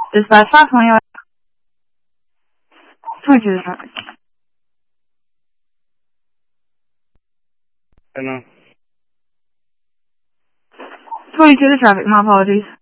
Dispatch 520. 22 to traffic. I know. 22 to traffic, my apologies.